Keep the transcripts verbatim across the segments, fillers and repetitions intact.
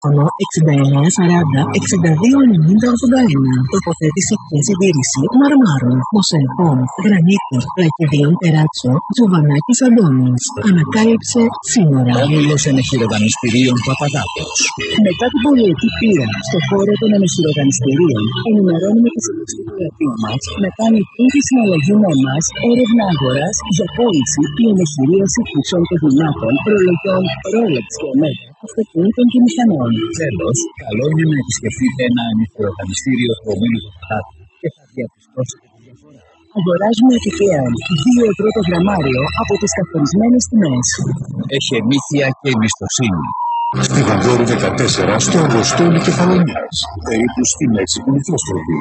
τηλέφωνο εξήντα εννέα σαράντα εξήντα δύο ενενήντα ογδόντα ένα. Τοποθέτηση και συντήρηση μαρμάρων, μοσαϊκών, γρανίτη, πλακιδίων, τεράτσο, Τζοβανάκης Αντώνης. Ανακάλυψε σήμερα. Όμιλος Ενεχειροδανιστηρίων Παπαδάτος. Μετά την πολυετή πείρα στον χώρο των ενεχειροδανιστηρίων, ενημερώνουμε τη συλλογική του γραφείου μας να κάνει πλήρη συναλλαγή με εμάς έρευνα αγοράς για πώληση ή ενεχειρίαση χρυσών και γυμνάτων, προλογιών Rolex και Omega, αυτοκινήτων και μηχανών. Τέλος, καλό είναι να επισκεφτείτε ένα ενεχειροδανιστήριο του ομίλου Παπαδάτου και θα διαπιστώσετε τη διαφορά. Αγοράζουμε επιπλέον δύο ευρώ το γραμμάριο από τις καθορισμένες τιμές. Έχει εμήθεια και εμπιστοσύνη. Στη Βανδόρου δεκατέσσερα, στο Αυγοστόλι Κεφαλονιάς, περίπου στη μέση του Μητρόστροφη.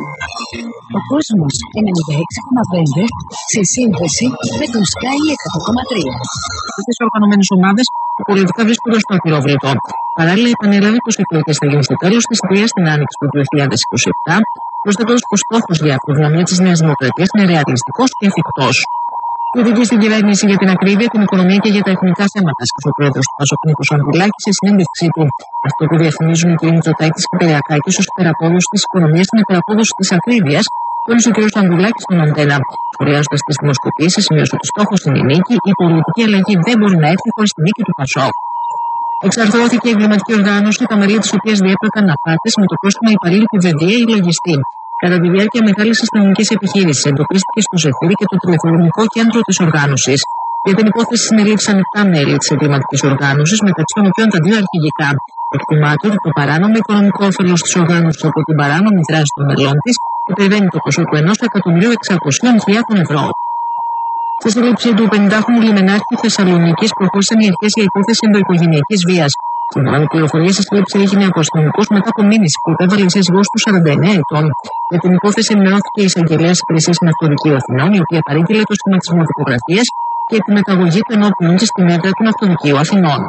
Ο κόσμος ενενήντα έξι κόμμα πέντε σε σύνδεση με τον Sky εκατό κόμμα τρία. Αυτές οι οργανωμένες ομάδες που πολιτικά βρίσκονται στο ακυρόβρετο. Παράλληλα, επανέλαβε πως οι εκλογές θα γίνουν στο τέλος της θητείας στην άνοιξη του δύο χιλιάδες είκοσι επτά, προσθέτοντας πως στόχος για αυτοδυναμία της Νέας Δημοκρατίας είναι ρεαλιστικός και εφικτός. Κριτική στην κυβέρνηση για την ακρίβεια, την οικονομία και για τα εθνικά θέματα, ασκήσε ο πρόεδρος του Πασόκ Νίκος Ανδρουλάκης σε συνέντευξή του. Αυτό που διαφημίζουν οι κ. Μητσοτάκης και Κυριακάκης ως υπεραπόδοση της οικονομίας είναι υπεραπόδοση της ακρίβειας, τόνισε ο κ. Ανδρουλάκης στον Αντένα. Σχολιάζοντας τις δημοσκοπήσεις, σημείωσε ότι στόχος είναι η νίκη, η πολιτική αλλαγή δεν μπορεί να έρθει χωρίς τη νίκη του Πασόκ. Εξαρθρώθηκε η εγκληματική οργάνωση, τα μέλη της οποίας διέπρακαν απάτες με το πρόστιμο υπαλλήλου του ΒΕΔΙΑ ή λογιστή. Κατά τη διάρκεια μεγάλης αστυνομικής επιχείρησης, εντοπίστηκε στο Ζεφύρι και το τηλεφωνικό κέντρο της οργάνωσης. Για την υπόθεση συνελήφθησαν επτά μέλη της εγκληματικής οργάνωσης, μεταξύ των οποίων τα δύο αρχηγικά. Εκτιμάται ότι το παράνομο οικονομικό όφελος της οργάνωσης από την παράνομη δράση των μελών της υπερβαίνει το ποσό του ενός εκατομμυρίου εξακοσίων χιλιάδων ευρώ. Στη σύλληψη του πενηντάχρονου λιμενάρχη Θεσσαλονίκης προχώρησαν οι αρχές για υπόθεση ενδοοικογενειακής βίας. Σύμφωνα με πληροφορίες, η σύλληψη έγινε από αστυνομικούς μετά από μήνυση που υπέβαλε η σύζυγός του σαράντα εννέα ετών. Για την υπόθεση ενημερώθηκε η εισαγγελέας υπηρεσίας ναυτοδικείου Αθηνών, η οποία παρήγγειλε το σχηματισμό τυπογραφίας και τη μεταγωγή του ενόπλου της στην έδρα του Ναυτοδικείου Αθηνών.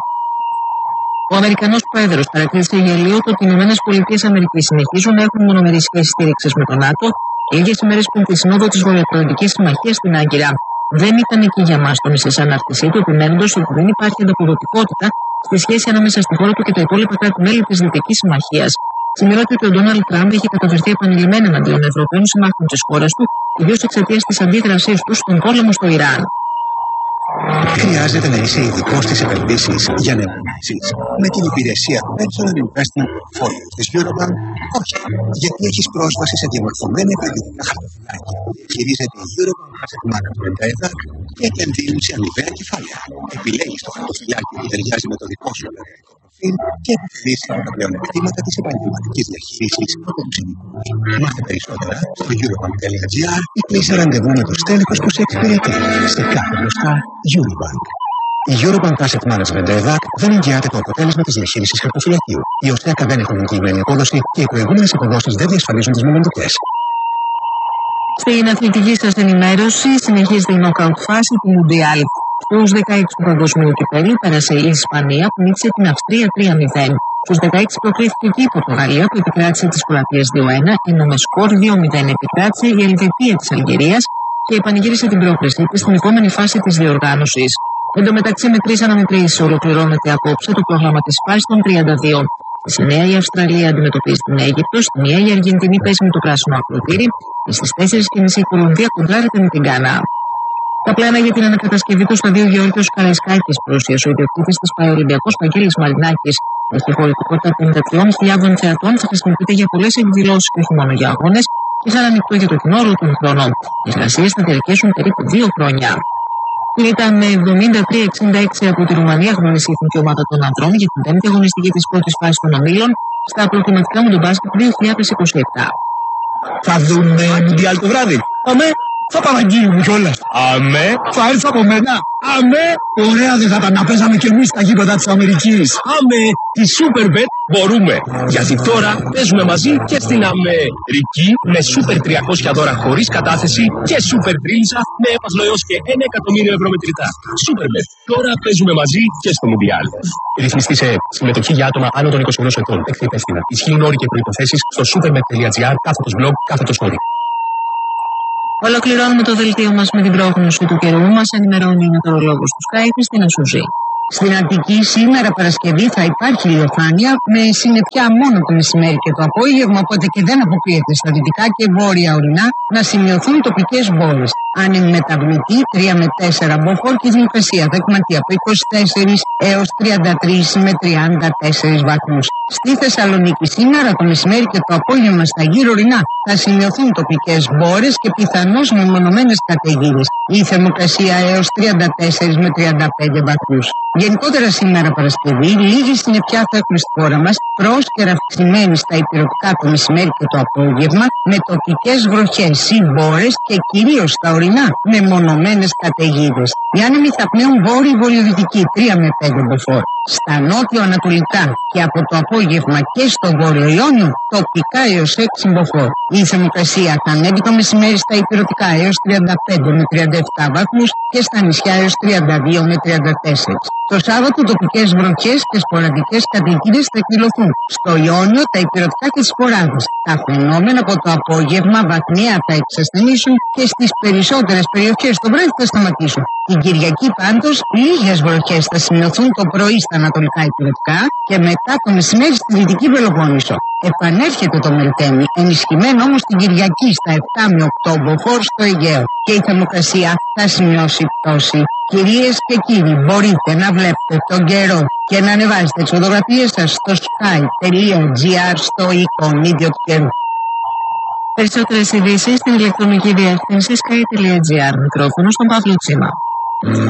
Ο Αμερικανός πρόεδρος παρατήρησε γελίο ότι οι ΗΠΑ συνεχίζουν να έχουν μονομερή σχέση στήριξης με τον ΝΑΤΟ, λίγες ημέρες πριν τη Σύνοδο της Βορειοατλαντικής Συμμαχίας στην Άγκυρα. Δεν ήταν εκεί για μας, τόνισε σε ανάρτησή του, επιμένοντας ότι δεν υπάρχει ανταποδοτικότητα στη σχέση ανάμεσα στη χώρα του και τα υπόλοιπα κράτη-μέλη της Δυτικής Συμμαχίας. Σημειώθηκε ότι ο Ντόναλντ Τραμπ έχει καταφερθεί επανειλημμένα εναντίον Ευρωπαίων συμμάχων της χώρας του, ιδίως εξαιτίας της αντίδρασής του στον πόλεμο στο Ιράν. Χρειάζεται να είσαι ειδικός στις επενδύσεις για να επενδύσεις με την υπηρεσία Pension Investment Portfolio της Eurobank. Όχι, γιατί έχεις πρόσβαση σε διαμορφωμένα επενδυτικά χαρτοφυλάκια που χειρίζεται η Eurobank Asset Management ΕΔΑΚ και επενδύουν σε αμοιβαία κεφάλαια. Επιλέγεις το χαρτοφυλάκιο που ταιριάζει με το δικό σου λογαριασμό προφίλ και επωφελείς από τα πλεονεκτήματα της επαγγελματικής διαχείρισης από τους ειδικούς. Μάθε περισσότερα στο eurobank.gr ή κλείσε ραντεβού με το στέλεχος που σε εξυπηρετεί σε κάθε μπροστά Eurobank. Η Eurobank Asset Management ΕΔΑΚ δεν εγγυάται το αποτέλεσμα της διαχείρισης χαρτοφυλακίου. Οι ΟΣΕΚΑ δεν έχουν εγγυημένη απόδοση και οι προηγούμενες αποδόσεις δεν διασφαλίζουν τις μελλοντικές. Στην αθλητική σας ενημέρωση συνεχίζεται η νοκάουτ φάση του Μουντιάλ. Στους δεκαέξι του Παγκοσμίου Κυπέλλου πέρασε η Ισπανία που νίκησε την Αυστρία τρία μηδέν. Στους δεκαέξι προκρίθηκε και η Πορτογαλία που επικράτησε της Κροατίας δύο ένα, ενώ με σκορ δύο μηδέν επικράτησε η Ελβετία της Αλγερίας και επανηγύρισε την πρόκρισή της στην επόμενη φάση της διοργάνωσης. Εν τω μεταξύ, με τρεις αναμετρήσεις ολοκληρώνεται απόψε το πρόγραμμα της φάσης των τριάντα δύο. Στη εννέα η Αυστραλία αντιμετωπίζει την Αίγυπτο, στη μία η Αργεντινή παίζει με το πράσινο ακροτήρι και στις τέσσερις και μισή η Κολομβία κοντράρεται με την Γκάνα. Τα πλάνα για την ανακατασκευή του σταδίου Γεώργιος Καραϊσκάκης παρουσίασε ο ιδιοκτήτης της Παεολυμπιακός Βαγγέλης Μαρινάκης. Έχει χωρητικότητα πενήντα τριών χιλιάδων θεατών, θα χρησιμοποιείται για πολλές εκδηλώσεις και όχι μόνο για αγώνες και θα είναι ανοιχτό για το κοινό όλο τον χρόνο. Οι εργασίες θα διαρκέσουν περίπου δύο χρόνια. Ήταν με εβδομήντα τρία εξήντα έξι από τη Ρουμανία γνώρισε η εθνική ομάδα των ανδρών για την πέμπτη αγωνιστική της πρώτης φάσης των ομίλων στα προκριματικά μου τον μπάσκετ δύο χιλιάδες είκοσι επτά. Θα δούμε Μουντιάλ το βράδυ. Αμέ, θα παραγγείλουμε κιόλας. Αμέ, θα έρθω από μένα. Αμέ, ωραία δεν θα ήταν να παίζαμε κι εμείς στα γήπεδα της Αμερικής. Αμέ, τη Superbet μπορούμε. Γιατί τώρα παίζουμε μαζί και στην Αμερική με Super τριακόσια δώρα χωρίς κατάθεση και Super Τρίλισσα με έπαθλο έως και ένα εκατομμύριο ευρώ μετρητά. Superbet, τώρα παίζουμε μαζί και στο Μουντιάλ. Ρυθμιστή σε συμμετοχή για άτομα άνω των είκοσι ενός ετών. Παίξτε υπεύθυνα. Ισχύουν όροι και προϋποθέσεις στο superbet.gr κάθετος blog κάθετος όροι. Ολοκληρώνουμε το δελτίο μας με την πρόγνωση του καιρού. Μας ενημερώνει η μετεωρολόγος του Sky, Χριστίνα Σουζή. Στην Αττική σήμερα Παρασκευή θα υπάρχει ηλιοφάνεια με συννεφιά μόνο το μεσημέρι και το απόγευμα, οπότε και δεν αποκλείεται στα δυτικά και βόρεια ορεινά να σημειωθούν τοπικές μπόρες. Άνεμη μεταβλητή τρία με τέσσερα μποφόρ και η θερμοκρασία θα εκματεί από είκοσι τέσσερα έως τριάντα τρία με τριάντα τέσσερα βαθμούς. Στη Θεσσαλονίκη σήμερα το μεσημέρι και το απόγευμα στα γύρω ορεινά θα σημειωθούν τοπικές μπόρες και πιθανώς μεμονωμένες καταιγίδες. Η θερμοκρασία έως τριάντα τέσσερα με τριάντα πέντε βαθμούς. Γενικότερα σήμερα Παρασκευή, λίγη συννεφιά θα έχουμε στη χώρα μας, πρόσκαιρα αυξημένη στα υπηρετικά το μεσημέρι και το απόγευμα, με τοπικές βροχές ή μπόρες και κυρίως στα ορεινά με μονομένες καταιγίδες. Οι άνεμοι θα πνέουν βόρειο-βορειοδυτική τρία με πέντε μποφόρ. Στα νότιο-ανατολικά και από το απόγευμα και στο βόρειο Ιόνιο τοπικά έως έξι μποφόρ. Η θερμοκρασία θα ανέβει το μεσημέρι στα υπηρετικά έως τριάντα πέντε με τριάντα επτά βαθμούς και στα νησιά έως τριάντα δύο με τριάντα τέσσερα. Το Σάββατο τοπικές βροχές και σποραδικές καταιγίδες θα εκδηλωθούν. Στο Ιόνιο τα υπηρετικά και τις σποράδες. Τα φαινόμενα από το απόγευμα βαθμία θα εξασθενήσουν και στις περισσότερες περιοχές το βράδυ θα σταματήσουν. Την Κυριακή πάντως λίγες βροχές θα σημειωθούν το πρωί στα ανατολικά υπηρετικά και μετά το μεσημέρι στη Δυτική Πελοπόννησο. Επανέρχεται το Μελτέμι, ενισχυμένο όμως την Κυριακή στα επτά με οκτώ μποφόρ στο Αιγαίο και η θερμοκρασία θα σημειώσει πτώση. Κυρίες και κύριοι, μπορείτε να βλέπετε τον καιρό και να ανεβάζετε τις φωτογραφίες σας στο sky.gr στο εικονίδιο του καιρού. Περισσότερες ειδήσεις στην ηλεκτρονική διεύθυνση sky.gr. Μικρόφωνο στον Παύλο Τσίμα.